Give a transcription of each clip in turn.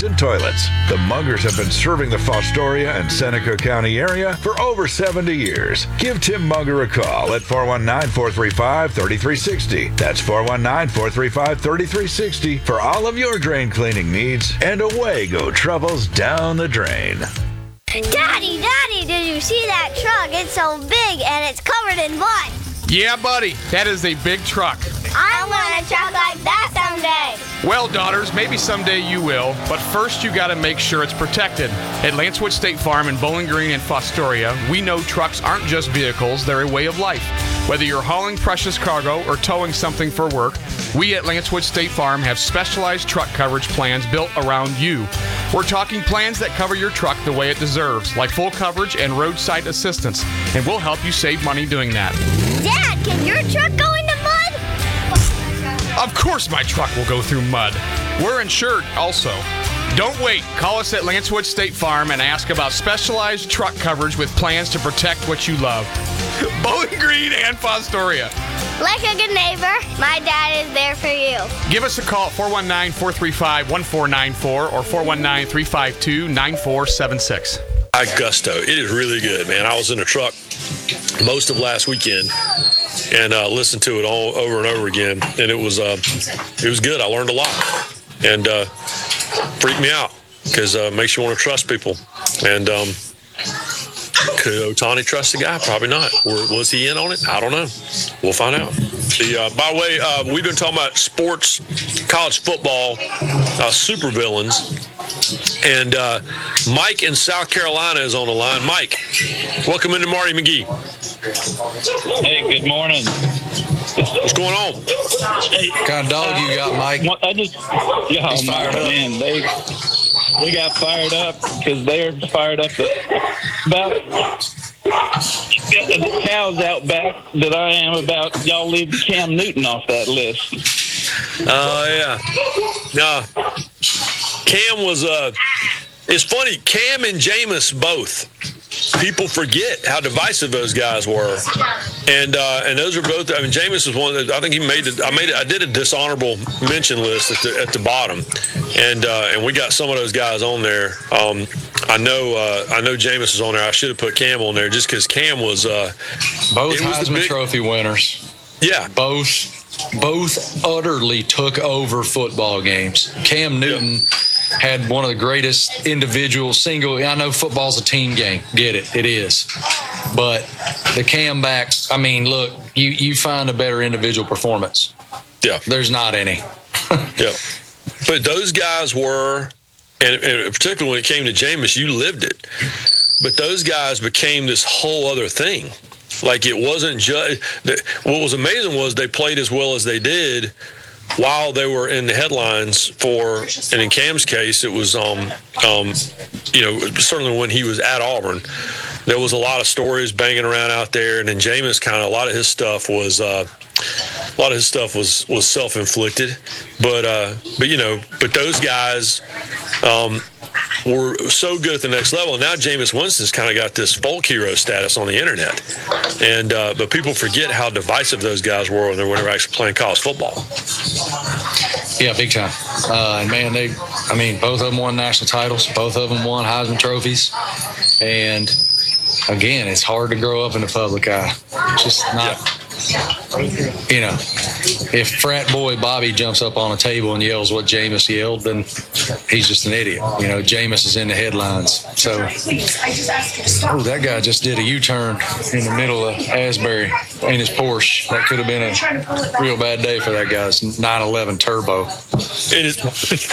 and toilets. The Mungers have been serving the Fostoria and Seneca County area for over 70 years. Give Tim Munger a call at 419-435-3360. That's 419-435-3360 for all of your drain cleaning needs, and away go troubles down the drain. Daddy, did you see that truck? It's so big and it's covered in mud. Yeah, buddy, that is a big truck. I want a truck like that someday. Well, daughters, maybe someday you will, but first you gotta make sure it's protected. At Lancewood State Farm in Bowling Green and Fostoria, we know trucks aren't just vehicles, they're a way of life. Whether you're hauling precious cargo or towing something for work, we at Lancewood State Farm have specialized truck coverage plans built around you. We're talking plans that cover your truck the way it deserves, like full coverage and roadside assistance, and we'll help you save money doing that. Dad, can your truck go into mud? Of course my truck will go through mud. We're insured also. Don't wait. Call us at Lancewood State Farm and ask about specialized truck coverage with plans to protect what you love. Bowling Green and Fostoria. Like a good neighbor, my dad is there for you. Give us a call at 419-435-1494 or 419-352-9476. Gusto. It is really good, man. I was in a truck most of last weekend and listened to it all over and over again, and it was good. I learned a lot, and freaked me out because makes you want to trust people. And could Ohtani trust the guy? Probably not. Was he in on it? I don't know. We'll find out. By the way, we've been talking about sports, college football, supervillains. And Mike in South Carolina is on the line. Mike, welcome into Marty McGee. Hey, good morning. What's going on? What kind of dog you got, Mike? He's fired up. Man, they got fired up because they're fired up about the cows out back that I am about y'all leaving Cam Newton off that list. Yeah. No. Cam was it's funny, Cam and Jameis both. People forget how divisive those guys were. And those are both, I mean, Jameis was one that I think he made it. I did a dishonorable mention list at the bottom. And we got some of those guys on there. I know Jameis is on there. I should have put Cam on there just because Cam was both Heisman Trophy winners. Yeah. Both utterly took over football games. Cam Newton had one of the greatest individual I know football's a team game. Get it. It is. But the Cam backs, I mean, look, you find a better individual performance. Yeah. There's not any. Yeah. But those guys were, and particularly when it came to Jameis, you lived it. But those guys became this whole other thing. Like, it wasn't just what was amazing was they played as well as they did while they were in the headlines for, and in Cam's case, it was certainly when he was at Auburn, there was a lot of stories banging around out there, and then Jameis a lot of his stuff was self-inflicted, but those guys were so good at the next level. Now Jameis Winston's kind of got this folk hero status on the internet, and but people forget how divisive those guys were when they were actually playing college football. Yeah, big time. And man, both of them won national titles. Both of them won Heisman trophies. And again, it's hard to grow up in the public eye. It's just not. If frat boy Bobby jumps up on a table and yells what Jameis yelled, then he's just an idiot. Jameis is in the headlines. So, that guy just did a U-turn in the middle of Asbury in his Porsche. That could have been a real bad day for that guy's 911 Turbo. It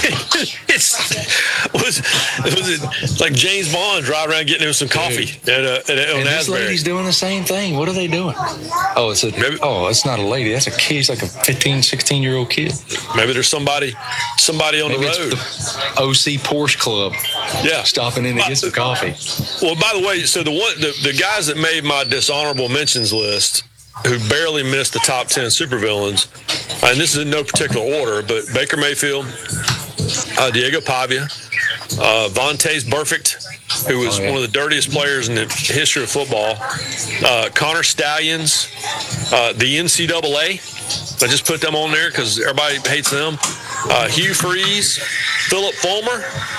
was like James Bond driving around getting him some coffee on and this Asbury. lady's doing the same thing. What are they doing? It's not a lady. That's a kid. He's like a 15, 16-year-old kid. Maybe there's somebody on the road. It's the OC Porsche Club. Yeah, stopping in to get some coffee. Well, by the way, so the guys that made my dishonorable mentions list, who barely missed the top 10 supervillains, and this is in no particular order, but Baker Mayfield, Diego Pavia, Vontaze Burfict, who was one of the dirtiest players in the history of football, Connor Stallions, the NCAA. I just put them on there because everybody hates them. Hugh Freeze, Philip Fulmer,